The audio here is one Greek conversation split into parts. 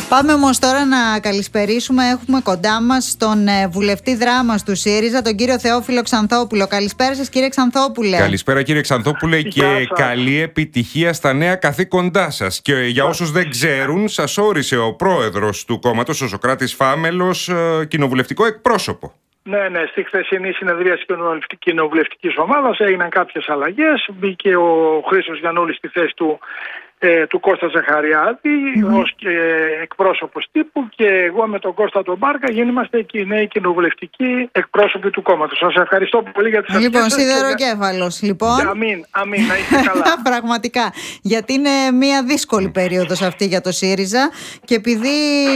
Πάμε όμως τώρα να καλησπερίσουμε. Έχουμε κοντά μας τον βουλευτή Δράμας του ΣΥΡΙΖΑ, τον κύριο Θεόφιλο Ξανθόπουλο. Καλησπέρα σας, κύριε Ξανθόπουλε. Καλησπέρα, κύριε Ξανθόπουλε, και καλή επιτυχία στα νέα καθήκοντά σας. Και για όσους δεν ξέρουν, σας όρισε ο πρόεδρος του κόμματος, ο Σωκράτης Φάμελος, κοινοβουλευτικό εκπρόσωπο. Ναι, στη χθεσινή συνεδρία της κοινοβουλευτικής ομάδας έγιναν κάποιες αλλαγές. Μπήκε ο Χρήστος Γιαννούλης στη θέση του Κώστα Ζαχαριάδη ως εκπρόσωπος τύπου, και εγώ με τον Κώστα τον Μπάρκα είμαστε και οι νέοι κοινοβουλευτικοί εκπρόσωποι του κόμματος. Σας ευχαριστώ πολύ για τις ευχές. Λοιπόν, σιδεροκέφαλος, λοιπόν. Αμήν, να είστε καλά. Πραγματικά, γιατί είναι μια δύσκολη περίοδος αυτή για το ΣΥΡΙΖΑ, και επειδή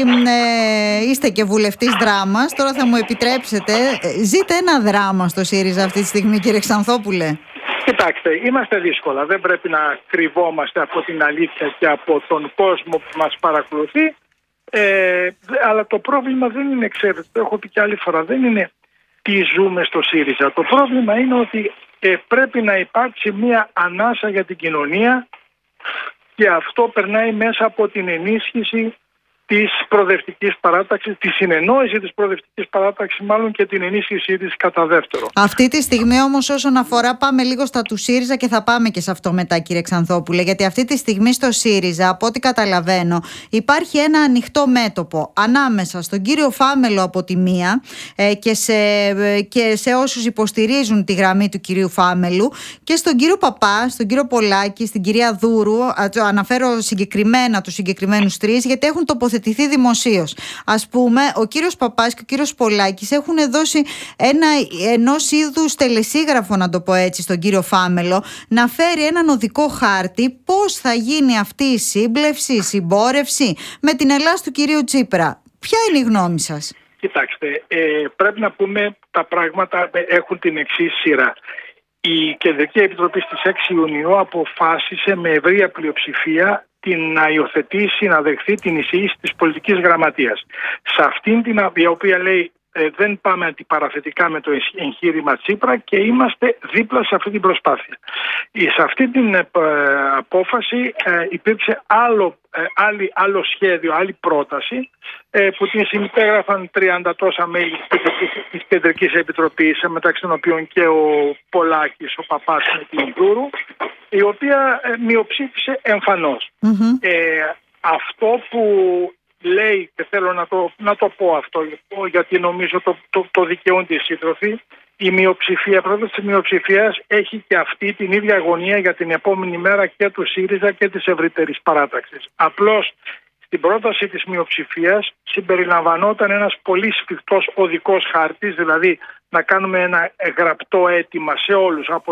είστε και βουλευτής Δράμας, τώρα θα μου επιτρέψετε, ζείτε ένα δράμα στο ΣΥΡΙΖΑ αυτή τη στιγμή, κύριε Ξανθόπουλε. Κοιτάξτε, είμαστε δύσκολα. Δεν πρέπει να κρυβόμαστε από την αλήθεια και από τον κόσμο που μας παρακολουθεί. Αλλά το πρόβλημα δεν είναι, ξέρετε, το έχω πει και άλλη φορά, δεν είναι τι ζούμε στο ΣΥΡΙΖΑ. Το πρόβλημα είναι ότι πρέπει να υπάρξει μια ανάσα για την κοινωνία, και αυτό περνάει μέσα από την ενίσχυση της προοδευτικής παράταξης, τη συνεννόηση της προοδευτικής παράταξης, μάλλον, και την ενίσχυσή της κατά δεύτερο. Αυτή τη στιγμή όμως, όσον αφορά, πάμε λίγο στα του ΣΥΡΙΖΑ και θα πάμε και σε αυτό μετά, κύριε Ξανθόπουλε, γιατί αυτή τη στιγμή στο ΣΥΡΙΖΑ, από ό,τι καταλαβαίνω, υπάρχει ένα ανοιχτό μέτωπο ανάμεσα στον κύριο Φάμελο από τη μία και σε όσους υποστηρίζουν τη γραμμή του κυρίου Φάμελου, και στον κύριο Παπά, στον κύριο Πολάκη, στην κυρία Δούρου. Αναφέρω συγκεκριμένα τους συγκεκριμένους τρεις, γιατί έχουν τοποθετηθεί δημοσίως. Ας πούμε, ο κύριος Παπάς και ο κύριος Πολάκης έχουν δώσει ενός είδους τελεσίγραφο, να το πω έτσι, στον κύριο Φάμελο, να φέρει έναν οδικό χάρτη πώς θα γίνει αυτή η σύμπλευση, η συμπόρευση με την Ελλάς του κυρίου Τσίπρα. Ποια είναι η γνώμη σας? Κοιτάξτε, πρέπει να πούμε τα πράγματα έχουν την εξής σειρά. Η Κεντρική Επιτροπή στις 6 Ιουνίου αποφάσισε με ευρεία πλειοψηφία να υιοθετήσει, να δεχθεί την εισήγηση της πολιτικής γραμματείας. Σε αυτήν την, η οποία λέει δεν πάμε αντιπαραθετικά με το εγχείρημα Τσίπρα και είμαστε δίπλα σε αυτή την προσπάθεια. Σε αυτή την απόφαση υπήρξε άλλο σχέδιο, άλλη πρόταση, που την συμπέγραφαν 30 τόσα μέλη της Κεντρικής Επιτροπής, μεταξύ των οποίων και ο Πολάκης, ο Παπάς με την Δούρου, η οποία μειοψήφισε εμφανώς. Αυτό που λέει, και θέλω να το πω αυτό, γιατί νομίζω το δικαιούνται οι σύντροφοι, η μειοψηφία, πρόταση της μειοψηφίας έχει και αυτή την ίδια αγωνία για την επόμενη μέρα και του ΣΥΡΙΖΑ και της ευρύτερης παράταξης. Απλώς στην πρόταση της μειοψηφίας συμπεριλαμβανόταν ένας πολύ σφιχτός οδικός χάρτης, δηλαδή να κάνουμε ένα γραπτό αίτημα σε όλους, από